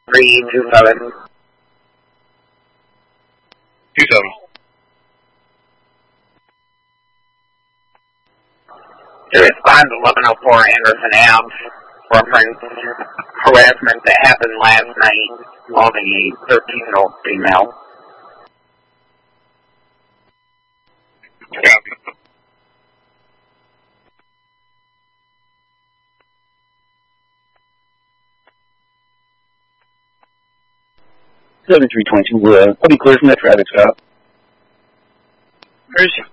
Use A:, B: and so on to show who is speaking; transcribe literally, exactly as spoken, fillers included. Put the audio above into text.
A: three two seven.
B: Two seven.
A: To respond to eleven oh four Anderson Ave, reference harassment that happened last night involving a thirteen-year-old female.
B: Copy.
C: seven three twenty-two, uh, I'll be clear from that traffic stop.
B: Where is she?